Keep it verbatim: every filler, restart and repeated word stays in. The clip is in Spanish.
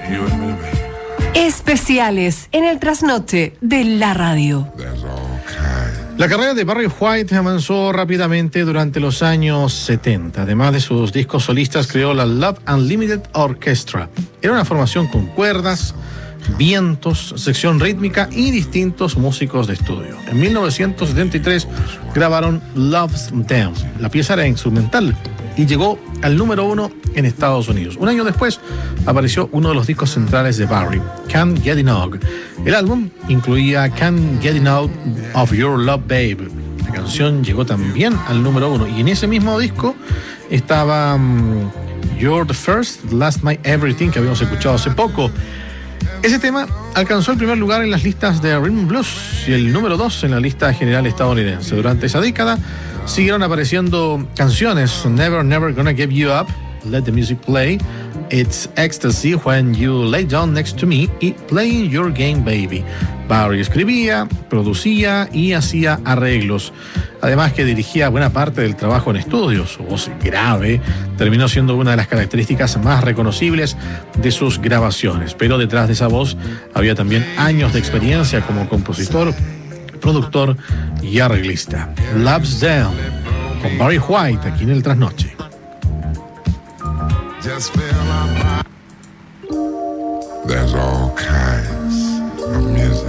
Especiales en el trasnoche de la radio. La carrera de Barry White avanzó rápidamente durante los años setenta. Además de sus discos solistas, creó la Love Unlimited Orchestra. Era una formación con cuerdas, vientos, sección rítmica y distintos músicos de estudio. En mil novecientos setenta y tres grabaron Love's Them. La pieza era instrumental y llegó al número uno en Estados Unidos. Un año después apareció uno de los discos centrales de Barry, Can't Get Enough. El álbum incluía Can't Get Enough of Your Love Babe. La canción llegó también al número uno y en ese mismo disco estaba um, You're the First, Last My Everything, que habíamos escuchado hace poco. Ese tema alcanzó el primer lugar en las listas de Rhythm and Blues y el número dos en la lista general estadounidense. Durante esa década siguieron apareciendo canciones: Never, Never Gonna Give You Up, Let the Music Play, It's Ecstasy When You Lay Down Next to Me y Playing Your Game Baby. Barry escribía, producía y hacía arreglos. Además que dirigía buena parte del trabajo en estudio. Su voz grave terminó siendo una de las características más reconocibles de sus grabaciones. Pero detrás de esa voz había también años de experiencia como compositor, productor y arreglista. Love's Them, con Barry White, aquí en el Trasnoche. There's all kinds of music.